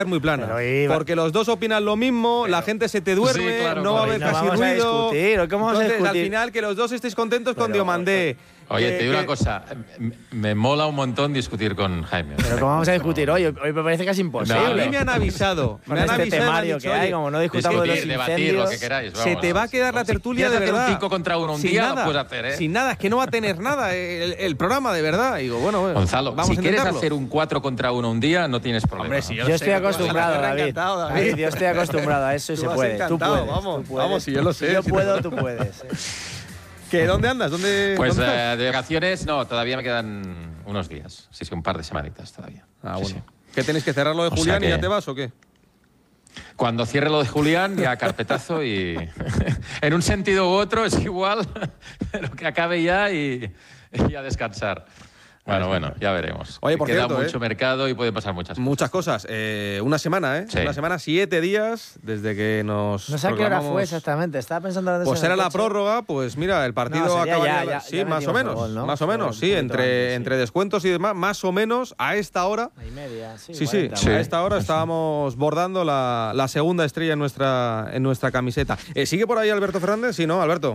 muy plana, porque los dos opinan lo mismo, la gente se te duerme, sí, claro, no va a haber casi ruido. Entonces, al final, que los dos estéis contentos con Diomandé. Oye, te digo una cosa, me mola un montón discutir con Jaime. Pero ¿cómo vamos a discutir hoy? Hoy me parece casi imposible. A mí me han avisado. Con este temario que hay, como no discutamos de los incendios. Debatir lo que queráis. Se te va a quedar la tertulia de verdad. Hacer un 5 contra 1 un día, lo puedes hacer, ¿eh? Sin nada, es que no va a tener nada el programa, de verdad. Digo, bueno, Gonzalo, vamos si a quieres intentarlo. hacer un 4 contra 1 un día, no tienes problema. Hombre, si yo estoy acostumbrado, David. Yo estoy acostumbrado a eso y se puede. Tú puedes. Vamos, si yo lo sé. Si yo puedo, tú puedes. ¿Dónde andas? Pues de vacaciones, no, todavía me quedan unos días. Sí, un par de semanitas todavía. Bueno. Sí. ¿Qué tenéis que cerrar lo de Julián y ya te vas o qué? Cuando cierre lo de Julián, ya carpetazo y en un sentido u otro es igual, pero que acabe ya y a descansar. Bueno, ya veremos. Oye, por Queda cierto, mucho mercado y pueden pasar muchas cosas. Muchas cosas. Una semana, ¿eh? Sí. Una semana, 7 días desde que nos No sé a qué hora fue exactamente. Estaba pensando en eso. Pues era la prórroga, pues mira, el partido acabaría. Sí, más o menos. Gol, ¿no? Más o menos, sí. Entre descuentos y demás, más o menos a esta hora. Y media, sí. Sí. A esta hora estábamos bordando la segunda estrella en nuestra camiseta. ¿Sigue por ahí Alberto Fernández? Sí, ¿no, Alberto?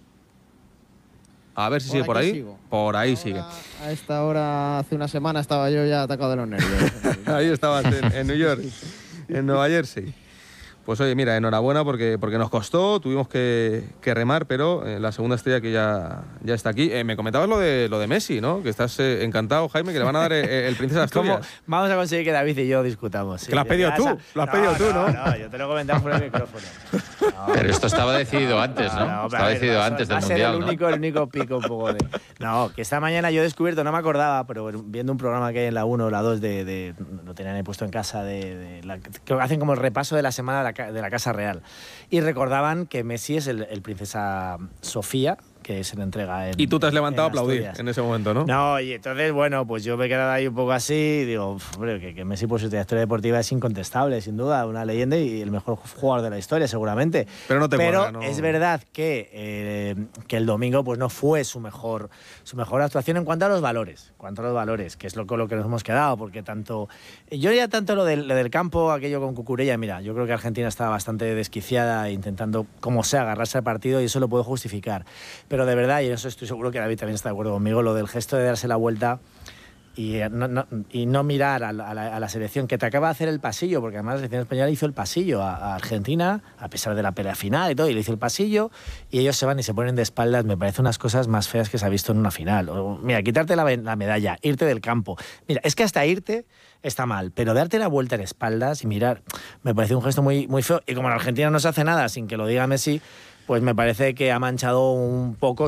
A ver si sigue por ahí. Sigo. Por ahí Ahora, sigue. A esta hora, hace una semana, estaba yo ya atacado de los nervios. Ahí estabas en New York, en Nueva Jersey. Pues oye, mira, enhorabuena porque nos costó, tuvimos que remar, pero la segunda estrella que ya está aquí. Me comentabas lo de Messi, ¿no? Que estás encantado, Jaime, que le van a dar el Princesa Asturias. Vamos a conseguir que David y yo discutamos. Que lo has pedido tú, No, yo te lo he comentado por el micrófono. Pero esto estaba decidido antes, ¿no? Estaba decidido antes del Mundial, el único pico un poco de... No, que esta mañana yo he descubierto, no me acordaba, pero viendo un programa que hay en la 1 o la 2 lo tenían ahí puesto en casa, que hacen como el repaso de la semana de la Casa Real. Y recordaban que Messi es el Princesa Sofía, que se le entrega en... Y tú te has levantado a aplaudir Asturias. en ese momento, ¿no? No, y entonces, bueno, pues yo me he quedado ahí un poco así y digo, hombre, que Messi por su trayectoria deportiva es incontestable, sin duda, una leyenda y el mejor jugador de la historia, seguramente. Pero no te cuadra, ¿no? Es verdad que el domingo pues no fue su mejor actuación en cuanto a los valores, que es con lo que nos hemos quedado, porque yo ya tanto lo del campo, aquello con Cucurella, mira, yo creo que Argentina estaba bastante desquiciada intentando, como sea, agarrarse al partido y eso lo puedo justificar. Pero de verdad, y eso estoy seguro que David también está de acuerdo conmigo, lo del gesto de darse la vuelta y no mirar a la selección que te acaba de hacer el pasillo, porque además la selección española hizo el pasillo a Argentina, a pesar de la pelea final y todo, y le hizo el pasillo, y ellos se van y se ponen de espaldas. Me parece unas cosas más feas que se ha visto en una final. Mira, quitarte la medalla, irte del campo. Mira, es que hasta irte está mal, pero darte la vuelta en espaldas y mirar, me parece un gesto muy, muy feo. Y como en Argentina no se hace nada sin que lo diga Messi, pues me parece que ha manchado un poco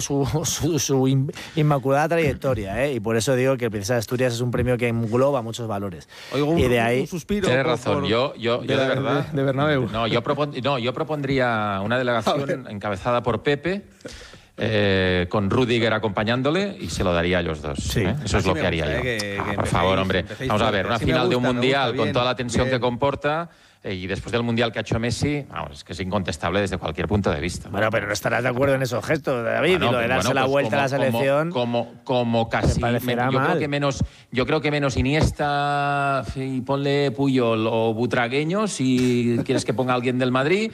su inmaculada trayectoria, ¿eh? Y por eso digo que el Princesa de Asturias es un premio que engloba muchos valores. Oigo y de ahí un suspiro. Tienes razón, yo de verdad... De Bernabéu. No, yo propondría una delegación encabezada por Pepe, con Rüdiger acompañándole, y se lo daría a ellos dos. Sí. Eso es lo que haría yo. Por favor, hombre. Vamos a ver, una final de un Mundial con toda la tensión que comporta... Y después del Mundial que ha hecho Messi, vamos, es que es incontestable desde cualquier punto de vista. Bueno, pero no estarás de acuerdo en esos gestos, David, y lo de darse la vuelta a la selección. Como casi. Yo creo que menos Iniesta, y ponle Puyol o Butragueño, si quieres que ponga a alguien del Madrid.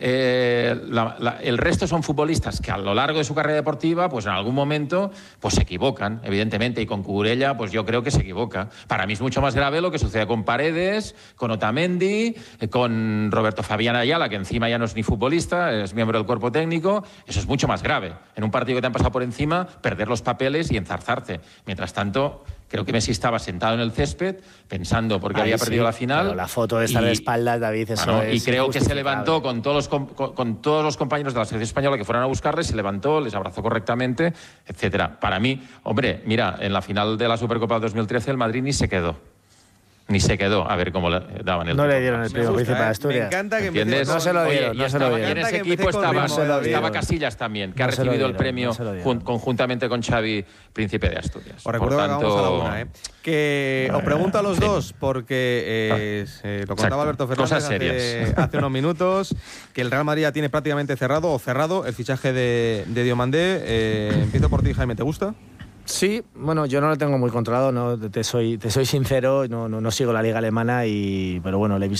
El resto son futbolistas que a lo largo de su carrera deportiva, pues en algún momento, pues se equivocan, evidentemente, y con Cucurella, pues yo creo que se equivoca. Para mí es mucho más grave lo que sucede con Paredes, con Otamendi, con Roberto Fabián Ayala, que encima ya no es ni futbolista, es miembro del cuerpo técnico. Eso es mucho más grave. En un partido que te han pasado por encima, perder los papeles y enzarzarte. Mientras tanto, creo que Messi estaba sentado en el césped pensando porque había perdido la final. Pero la foto de estar de espaldas, David, eso es... Y creo que se levantó con todos los compañeros de la selección española que fueron a buscarle, se levantó, les abrazó correctamente, etcétera. Para mí, hombre, mira, en la final de la Supercopa de 2013 el Madrid ni se quedó a ver cómo le daban el No título. le dieron el premio Príncipe de Asturias. Me encanta que ¿Entiendes? No se lo dieron, no se lo dieron. Y en ese equipo estaba Casillas también, que ha recibido el premio conjuntamente con Xavi, Príncipe de Asturias. Os recuerdo que acabamos a la una, que os pregunto a los dos, porque lo contaba Alberto Fernández hace unos minutos, que el Real Madrid ya tiene prácticamente cerrado el fichaje de Diomandé. Empiezo por ti, Jaime, ¿te gusta? Sí, bueno, yo no lo tengo muy controlado, no te soy sincero, no sigo la liga alemana, pero bueno, le he visto